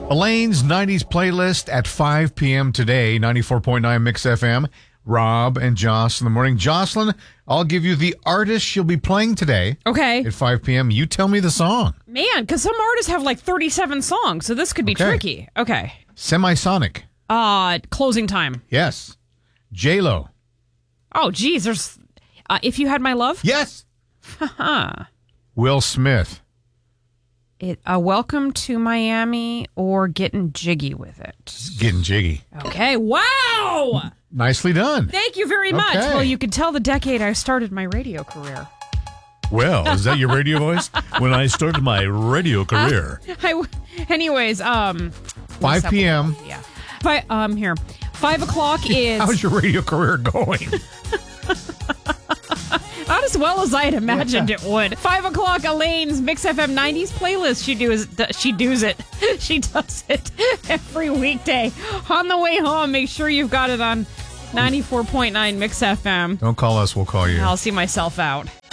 Elaine's 90s playlist at 5 p.m. today, 94.9 Mix FM. Rob and Joss in the morning. Jocelyn, I'll give you the artist she'll be playing today. Okay. At 5 p.m. You tell me the song. Man, because some artists have like 37 songs, so this could be tricky. Okay. Semisonic. Closing Time. Yes. J-Lo. Oh, geez. There's If You Had My Love? Yes. Will Smith. Welcome to Miami or Getting Jiggy with It. Getting Jiggy. Okay. Wow. Nicely done. Thank you very much. Okay. Well, you can tell the decade I started my radio career. Well, is that your radio voice? When I started my radio career. Anyways, 5 p.m. Yeah. Here. 5 o'clock is... How's your radio career going? Not as well as I had imagined it would. 5 o'clock, Elaine's Mix FM 90s playlist. She does it every weekday. On the way home, make sure you've got it on 94.9 Mix FM. Don't call us, we'll call you. I'll see myself out.